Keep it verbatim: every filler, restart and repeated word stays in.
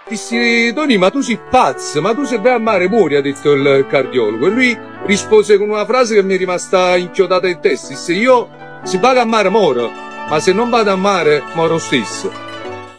Dissi, Tony, ma tu sei pazzo, ma tu se vai a mare muori, ha detto il cardiologo. E lui rispose con una frase che mi è rimasta inchiodata in testa. Disse, io se vado a mare moro, ma se non vado a mare moro stesso.